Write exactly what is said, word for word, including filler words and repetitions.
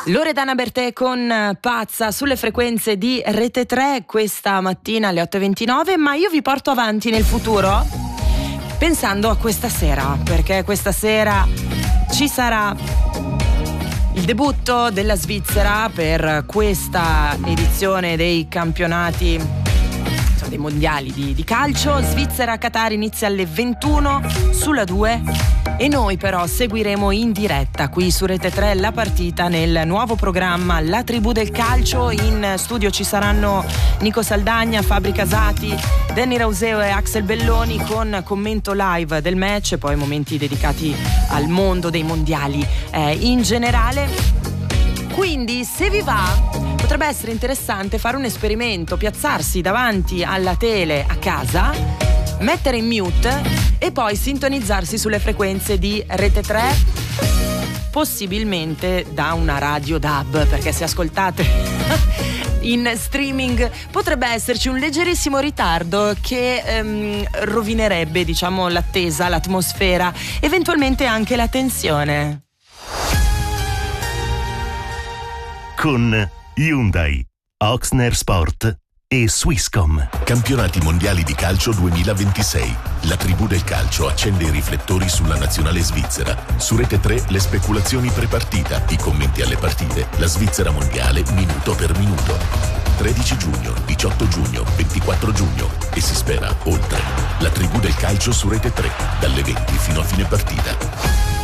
Loredana Bertè con Pazza sulle frequenze di Rete tre questa mattina alle otto e ventinove, ma io vi porto avanti nel futuro pensando a questa sera, perché questa sera ci sarà il debutto della Svizzera per questa edizione dei campionati, dei mondiali di, di calcio. Svizzera-Qatar inizia alle ventuno sulla due e noi però seguiremo in diretta qui su Rete tre la partita nel nuovo programma La Tribù del Calcio. In studio ci saranno Nico Saldagna, Fabri Casati, Danny Rauseo e Axel Belloni con commento live del match e poi momenti dedicati al mondo dei mondiali eh, in generale. Quindi se vi va potrebbe essere interessante fare un esperimento, piazzarsi davanti alla tele a casa, mettere in mute e poi sintonizzarsi sulle frequenze di Rete tre, possibilmente da una radio D A B, perché se ascoltate in streaming potrebbe esserci un leggerissimo ritardo che ehm, rovinerebbe, diciamo, l'attesa, l'atmosfera, eventualmente anche la tensione. Con Hyundai, Oxner Sport e Swisscom. Campionati mondiali di calcio duemilaventisei. La tribù del calcio accende i riflettori sulla nazionale svizzera. Su Rete tre le speculazioni pre-partita, i commenti alle partite, la Svizzera mondiale minuto per minuto. tredici giugno, diciotto giugno, ventiquattro giugno e si spera oltre. La tribù del calcio su Rete tre, dalle venti fino a fine partita.